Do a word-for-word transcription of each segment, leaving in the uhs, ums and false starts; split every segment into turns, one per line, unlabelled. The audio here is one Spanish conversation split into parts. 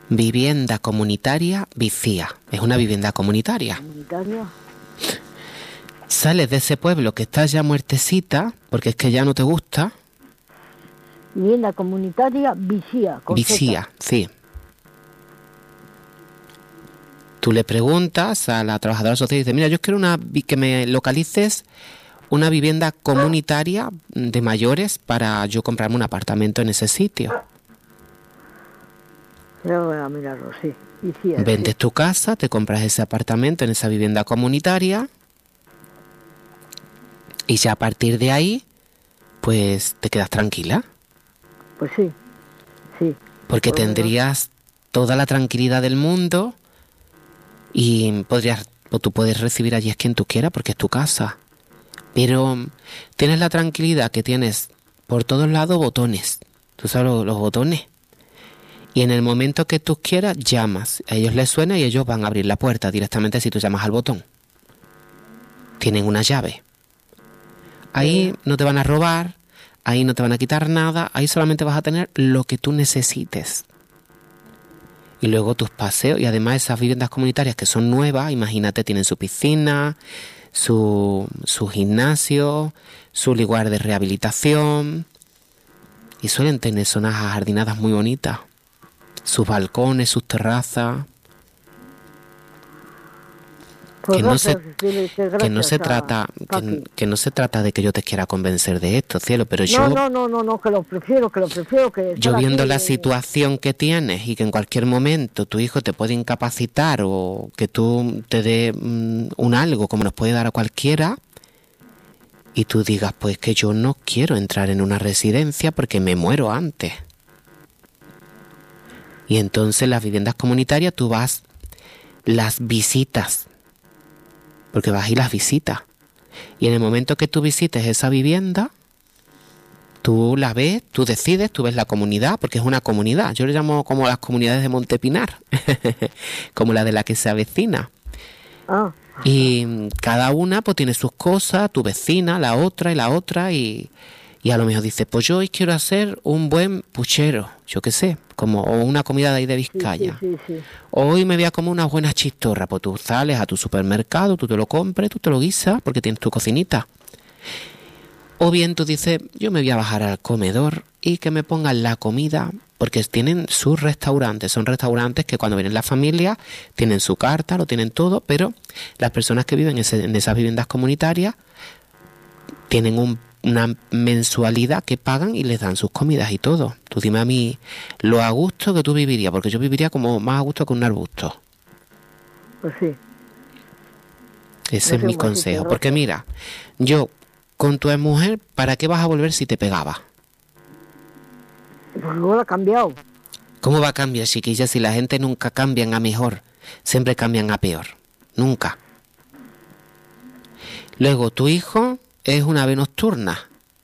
Vivienda comunitaria Vicía. Es una vivienda comunitaria.
¿Comunitaria?
Sales de ese pueblo que está ya muertecita, porque es que ya no te gusta.
Vivienda comunitaria Vicía.
Vicía, sí. Tú le preguntas a la trabajadora social y dices, mira, yo quiero una que me localices una vivienda comunitaria de mayores para yo comprarme un apartamento en ese sitio.
Ya voy a mirarlo, sí. Vicía,
Vendes
sí.
tu casa, te compras ese apartamento en esa vivienda comunitaria y ya a partir de ahí, pues te quedas tranquila.
Pues sí, sí.
Porque
Por lo
tendrías toda la tranquilidad del mundo y podrías, o tú puedes recibir allí a quien tú quieras porque es tu casa. Pero tienes la tranquilidad que tienes por todos lados botones. ¿Tú sabes los, los botones? Y en el momento que tú quieras, llamas. A ellos les suena y ellos van a abrir la puerta directamente si tú llamas al botón. Tienen una llave. Ahí no te van a robar, ahí no te van a quitar nada, ahí solamente vas a tener lo que tú necesites. Y luego tus paseos, y además esas viviendas comunitarias que son nuevas, imagínate, tienen su piscina, su, su gimnasio, su lugar de rehabilitación, y suelen tener zonas ajardinadas muy bonitas, sus balcones, sus terrazas.
Pues
Que no,
gracias,
se,
dile que,
que no se
gracias a
trata que,
Paqui.
que no se trata de que yo te quiera convencer de esto, cielo, pero
No,
yo
no, no, no, no, que lo prefiero, que lo prefiero, que
yo
estar
viendo
aquí,
la
eh,
situación que tienes y que en cualquier momento tu hijo te puede incapacitar o que tú te dé mm, un algo como nos puede dar a cualquiera y tú digas, pues que yo no quiero entrar en una residencia porque me muero antes. Y entonces las viviendas comunitarias tú vas, las visitas, porque vas y las visitas. Y en el momento que tú visites esa vivienda, tú la ves, tú decides, tú ves la comunidad, porque es una comunidad. Yo le llamo como las comunidades de Montepinar, como la de la que se avecina.
Ah,
Y cada una pues tiene sus cosas, tu vecina, la otra y la otra, y, y a lo mejor dice, pues yo hoy quiero hacer un buen puchero, yo qué sé, como o una comida de ahí de
sí,
Vizcaya.
sí, sí, sí.
Hoy me voy a comer unas buenas chistorras, pues tú sales a tu supermercado, tú te lo compres, tú te lo guisas, porque tienes tu cocinita. O bien tú dices, yo me voy a bajar al comedor y que me pongan la comida, porque tienen sus restaurantes, son restaurantes que cuando vienen las familias tienen su carta, lo tienen todo, pero las personas que viven ese, en esas viviendas comunitarias tienen un, una mensualidad que pagan y les dan sus comidas y todo. Tú dime a mí lo a gusto que tú vivirías, porque yo viviría como más a gusto que un arbusto.
Pues sí.
Ese
No
es
sé
mi
cómo
consejo,
decirte,
porque mira, yo con tu mujer, ¿para qué vas a volver si te pegaba?
Pues luego lo ha cambiado.
¿Cómo va a cambiar, chiquilla, si la gente nunca cambian a mejor? Siempre cambian a peor. Nunca. Luego, tu hijo es una ave nocturna.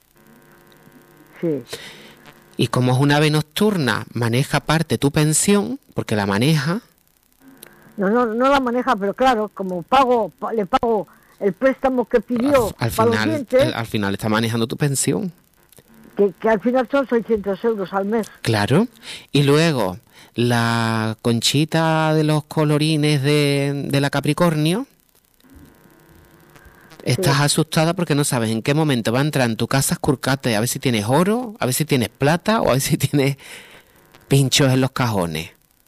Sí.
Y como es una ave nocturna, maneja parte tu pensión, porque la maneja.
No, no, no la maneja, pero claro, como pago, pa- le pago el préstamo que pidió
Al, al
para los
final,
dientes,
el- al final está manejando tu pensión.
que, que al final son seiscientos euros al mes.
Claro. Y luego, la Conchita de los colorines de, de la Capricornio. Estás
Sí.
asustada porque no sabes en qué momento va a entrar en tu casa a esculcarte, a ver si tienes oro, a ver si tienes plata o a ver si tienes pinchos en los cajones.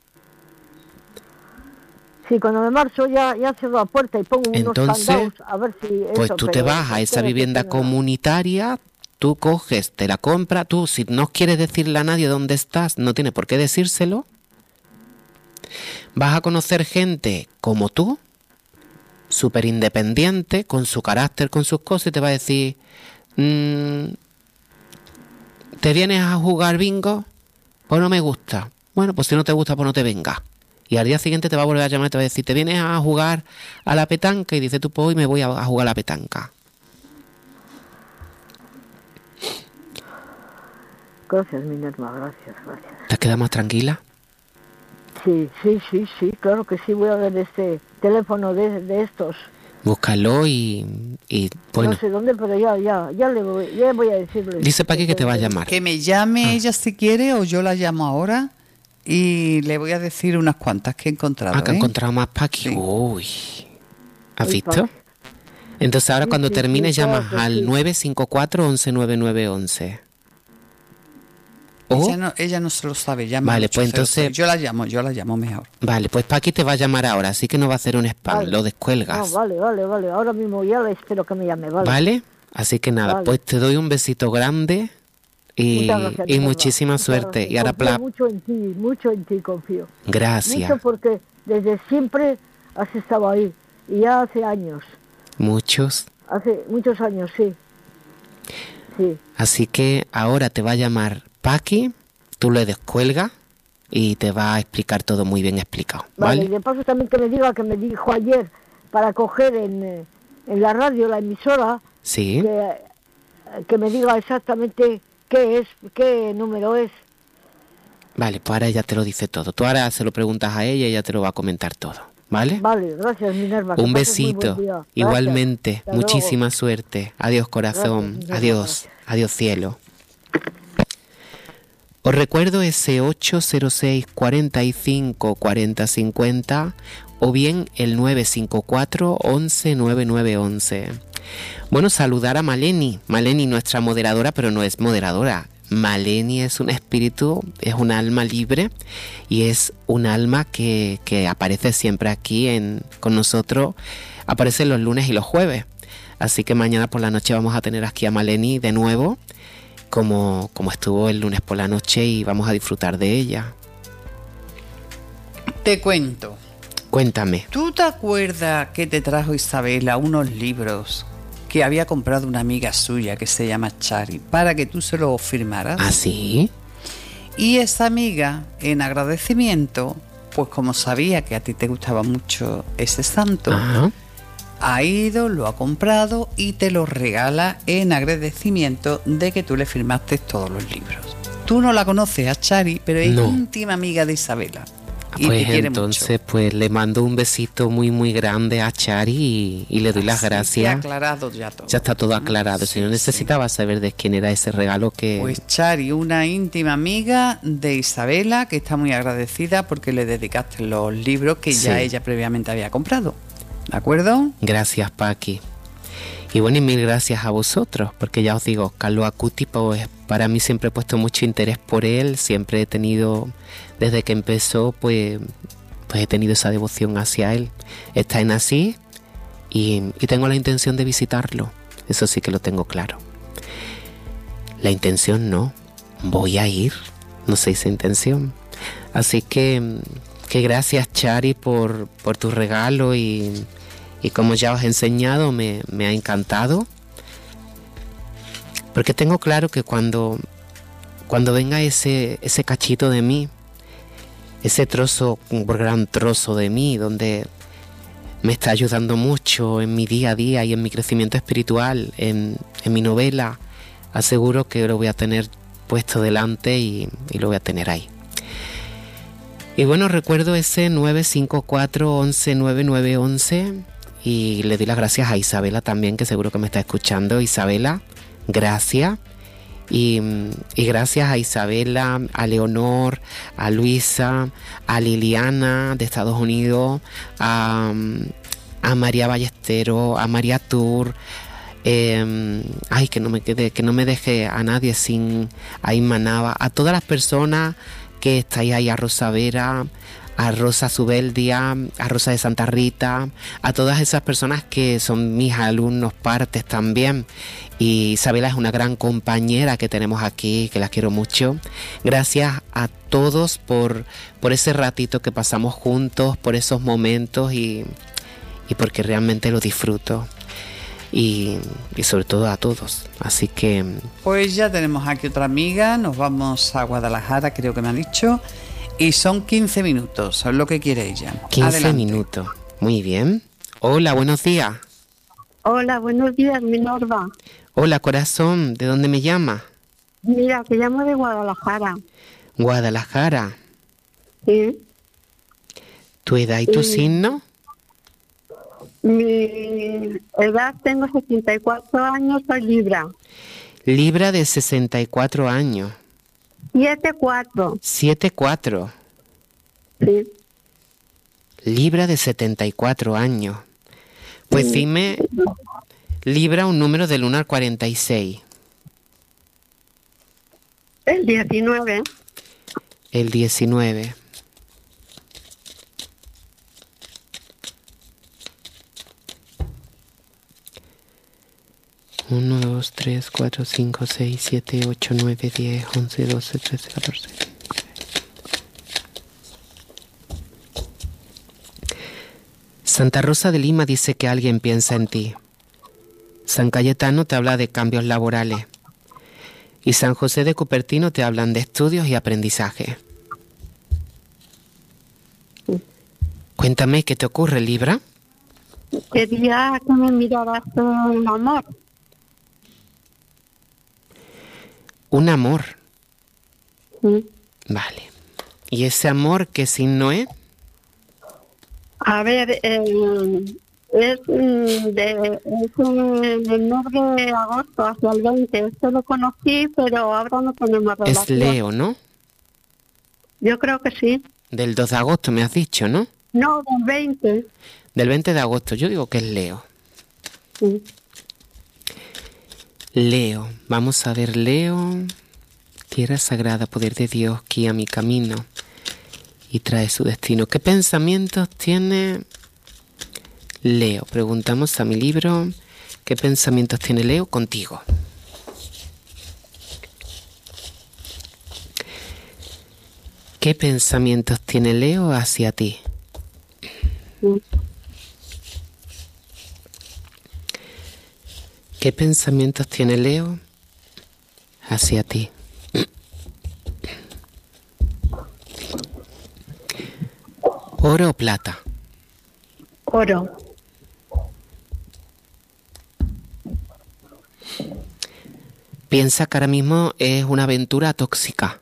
Sí, cuando me marcho ya, ya cierro la puerta y pongo unos
Entonces,
candados a ver si
pues
eso,
tú te
pero
vas a esa
espero que
vivienda
tenga-
comunitaria, tú coges, te la compras, tú si no quieres decirle a nadie dónde estás, no tienes por qué decírselo. Vas a conocer gente como tú, súper independiente, con su carácter, con sus cosas, y te va a decir, mmm, ¿te vienes a jugar bingo? Pues no me gusta. Bueno, pues si no te gusta, pues no te vengas. Y al día siguiente te va a volver a llamar y te va a decir, ¿te vienes a jugar a la petanca? Y dice, tú, pues hoy me voy a, a jugar a la petanca.
Gracias, Minerva, gracias, gracias.
¿Te quedas más tranquila?
Sí, sí, sí, sí, claro que sí, voy a ver este teléfono de, de estos.
Búscalo y, y bueno.
No sé dónde, pero ya, ya, ya le voy, ya voy a decirle.
Dice Paqui que te va a llamar.
Que me llame
Ah.
ella si quiere o yo la llamo ahora y le voy a decir unas cuantas que he encontrado.
Ah, que he
¿eh?
encontrado más Paqui.
Sí.
Uy. ¿Has
Uy,
visto?
Paqui.
Entonces ahora
Sí,
cuando
sí,
termines
sí, claro
llamas
que
al
sí.
nueve cinco cuatro once noventa y nueve once.
Ella
O,
no, ella no se lo sabe, llama
Vale,
al
pues
ocho cero seis.
entonces-
Yo la llamo, yo la llamo mejor.
vale, pues Paqui te va a llamar ahora, así que no va a hacer un spam,
Vale.
lo
No,
descuelgas.
vale, vale, vale. Ahora mismo ya le espero que me llame, vale.
¿Vale? Así que nada,
Vale.
pues te doy un besito grande y,
Muchas gracias,
y
Minerva.
muchísima
Muchas
suerte.
gracias.
Y ahora,
Confío
pla-
mucho en ti, mucho en ti confío.
gracias.
Mucho porque desde siempre has estado ahí. Y ya hace años.
Muchos.
Hace muchos años, sí. Sí.
Así que ahora te va a llamar Paqui, tú le descuelgas y te va a explicar todo muy bien explicado.
Vale,
¿Vale?
y de paso también que me diga que me dijo ayer para coger en, eh, en la radio, la emisora,
Sí.
que, que me diga exactamente qué es, qué número es.
Vale, pues ahora ella te lo dice todo. Tú ahora se lo preguntas a ella y ella te lo va a comentar todo. ¿Vale?
Vale, gracias, Minerva. que
Un
pases muy
besito.
buen día. Gracias.
Igualmente.
Hasta luego.
Muchísima suerte. Adiós, corazón.
Gracias, Minerva,
Adiós.
gracias.
Adiós, cielo. Os recuerdo ese ocho cero seis, cuarenta y cinco, cuarenta cincuenta o bien el nueve cinco cuatro, once noventa y nueve once. Bueno, saludar a Maleni. Maleni, nuestra moderadora, pero no es moderadora. Maleni es un espíritu, es un alma libre y es un alma que, que aparece siempre aquí en, con nosotros. Aparece los lunes y los jueves. Así que mañana por la noche vamos a tener aquí a Maleni de nuevo, como, como estuvo el lunes por la noche, y vamos a disfrutar de ella.
Te cuento.
Cuéntame.
¿Tú te acuerdas que te trajo Isabela unos libros que había comprado una amiga suya que se llama Chari para que tú se los firmaras?
¿Ah, sí?
Y esa amiga, en agradecimiento, pues como sabía que a ti te gustaba mucho ese santo,
Ajá.
ha ido, lo ha comprado y te lo regala en agradecimiento de que tú le firmaste todos los libros. Tú no la conoces a Chari, pero es
No.
íntima amiga de Isabela. Y
Pues
te quiere
entonces,
mucho.
pues le mando un besito muy, muy grande a Chari y, y le doy las
Así que
gracias.
aclarado ya todo.
Ya está todo aclarado.
Sí,
Si no
sí.
necesitaba saber de quién era ese regalo que...
Pues Chari, una íntima amiga de Isabela que está muy agradecida porque le dedicaste los libros que ya
Sí.
ella previamente había comprado. ¿De acuerdo?
Gracias, Paqui. Y bueno, y mil gracias a vosotros, porque ya os digo, Carlo Acuti, pues para mí siempre he puesto mucho interés por él, siempre he tenido, desde que empezó, pues, pues he tenido esa devoción hacia él. Está en Asís y, y tengo la intención de visitarlo, eso sí que lo tengo claro. La intención no, voy a ir, no sé esa intención. Así que, que gracias, Chari, por, por tu regalo y... Y como ya os he enseñado, me, me ha encantado. Porque tengo claro que cuando, cuando venga ese, ese cachito de mí, ese trozo, un gran trozo de mí, donde me está ayudando mucho en mi día a día y en mi crecimiento espiritual, en, en mi novela, aseguro que lo voy a tener puesto delante y, y lo voy a tener ahí. Y bueno, recuerdo ese nueve cinco cuatro, once noventa y nueve once. Y le doy las gracias a Isabela también, que seguro que me está escuchando. Isabela, gracias. Y, y gracias a Isabela, a Leonor, a Luisa, a Liliana de Estados Unidos, a, a María Ballestero, a María Tour. Eh, ay, que no me quede, que no me deje a nadie sin, a Inma Nava, a todas las personas que estáis ahí, a Rosa Vera, a Rosa Zubeldia, a Rosa de Santa Rita, a todas esas personas que son mis alumnos partes también. Y Isabela es una gran compañera que tenemos aquí, que la quiero mucho. Gracias a todos por, por ese ratito que pasamos juntos, por esos momentos y, y porque realmente lo disfruto. Y, y sobre todo a todos. Así que...
Pues ya tenemos aquí otra amiga, nos vamos a Guadalajara, creo que me ha dicho. Y son quince minutos, es lo que quiere ella.
quince
Adelante.
minutos. Muy bien. Hola, buenos días.
Hola, buenos días, Minerva.
Hola, corazón. ¿De dónde me llama?
Mira, te llamo de Guadalajara.
Guadalajara.
¿Sí?
¿Tu edad y tu
Sí.
signo?
Mi edad, tengo sesenta y cuatro años, soy Libra.
Libra de sesenta y cuatro años.
siete cuatro.
siete cuatro.
Sí.
Libra de setenta y cuatro años. Pues dime, Libra, un número del uno al cuarenta y seis.
El diecinueve.
El diecinueve. uno, dos, tres, cuatro, cinco, seis, siete, ocho, nueve, diez, once, doce, trece, catorce. Santa Rosa de Lima dice que alguien piensa en ti. San Cayetano te habla de cambios laborales. Y San José de Cupertino te hablan de estudios y aprendizaje. Cuéntame, ¿qué te ocurre, Libra?
Quería que me miraras un amor.
Un amor.
Sí.
Vale. ¿Y ese amor qué signo es?
A ver, eh, es, mm, de, es en el mes de agosto, hacia el veinte. Esto lo conocí, pero ahora no tenemos relación.
Es Leo, ¿no?
Yo creo que sí.
Del dos de agosto me has dicho, ¿no?
No, del veinte.
Del veinte de agosto, yo digo que es Leo.
Sí.
Leo, vamos a ver, Leo. Tierra sagrada, poder de Dios, guía mi camino y trae su destino. ¿Qué pensamientos tiene Leo? Preguntamos a mi libro, ¿qué pensamientos tiene Leo contigo? ¿Qué pensamientos tiene Leo hacia ti?
Sí.
¿Qué pensamientos tiene Leo hacia ti? ¿Oro o plata?
Oro.
Piensa que ahora mismo es una aventura tóxica.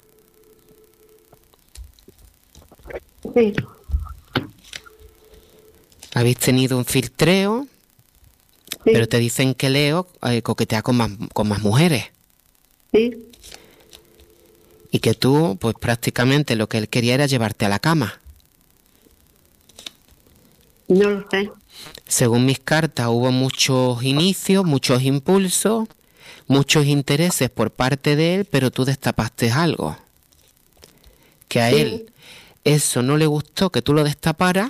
Sí.
Habéis tenido un filtreo,
Sí.
pero te dicen que Leo eh, coquetea con más, con más mujeres.
Sí.
Y que tú, pues prácticamente lo que él quería era llevarte a la cama.
No lo sé.
Según mis cartas, hubo muchos inicios, muchos impulsos, muchos intereses por parte de él, pero tú destapaste algo. Que a
Sí.
él eso no le gustó, que tú lo destaparas,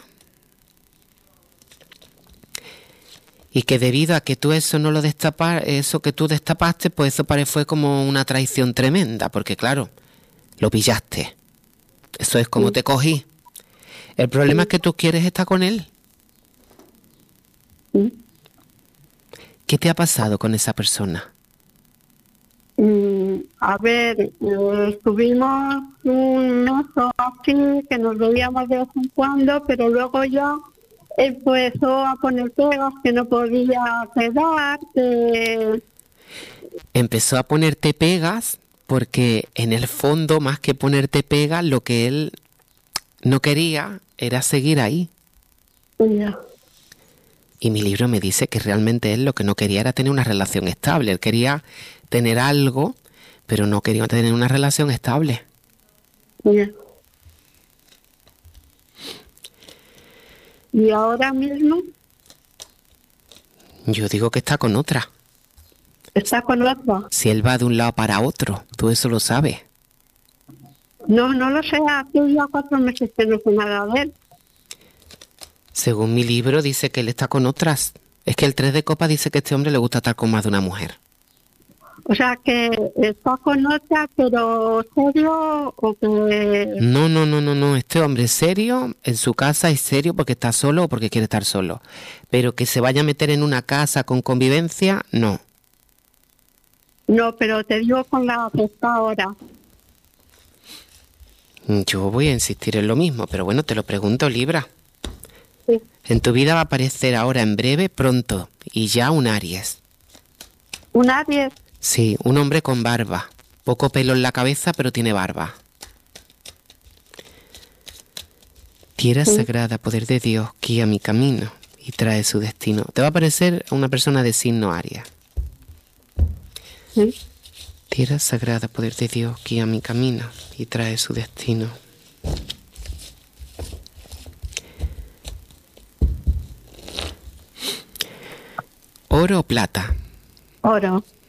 y que debido a que tú eso no lo destapas, eso que tú destapaste, pues eso para él fue como una traición tremenda, porque claro, lo pillaste. Eso es como
Sí.
te cogí. El problema es que tú quieres estar con él.
Sí.
¿Qué te ha pasado con esa persona?
Mm, a ver, eh, estuvimos un mes o así que nos veíamos de vez en cuando, pero luego ya empezó a poner pegas que no podía quedar, que
Empezó a ponerte pegas porque en el fondo, más que ponerte pegas, lo que él no quería era seguir ahí.
ya,
Y mi libro me dice que realmente él lo que no quería era tener una relación estable. Él quería tener algo, pero no quería tener una relación estable.
ya. Y ahora mismo
Yo digo que está con otra.
está con otra.
Si él va de un lado para otro, tú eso lo sabes.
No, no lo sé, hace ya cuatro meses que no sé nada de él.
Según mi libro dice que él está con otras. Es que el tres de copas dice que a este hombre le gusta estar con más de una mujer.
O sea, que está con otra, pero serio o que...
No, no, no, no, no. Este hombre es serio, en su casa es serio porque está solo o porque quiere estar solo. Pero que se vaya a meter en una casa con convivencia, no.
No, pero te digo con la que está ahora.
Yo voy a insistir en lo mismo, pero bueno, te lo pregunto, Libra.
Sí.
En tu vida va a aparecer ahora en breve, pronto, y ya un Aries.
Un Aries.
Sí, un hombre con barba. Poco pelo en la cabeza, pero tiene barba. Tierra
Sí.
sagrada, poder de Dios, guía mi camino y trae su destino. Te va a aparecer una persona de signo Aries.
Sí.
Tierra sagrada, poder de Dios, guía mi camino y trae su destino. ¿Oro o plata?
Oro.